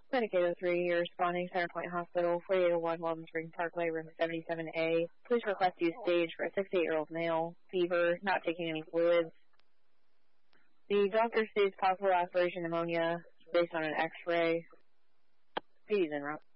Medicaid 03, you're responding, Center Point Hospital, 4801 Walden Springs Parkway, room 77A. Please request use stage for a 68-year-old male, fever, not taking any fluids. The doctor states possible aspiration pneumonia based on an x-ray. Please interrupt.